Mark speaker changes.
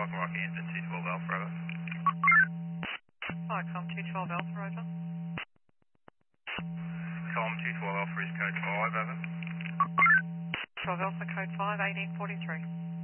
Speaker 1: Falcon Rocky Engine 212 Alpha, over.
Speaker 2: Hi, com 212 Alpha, over.
Speaker 1: Com 212 Alpha is code 5, over.
Speaker 2: 12 Alpha, code 5, 1843.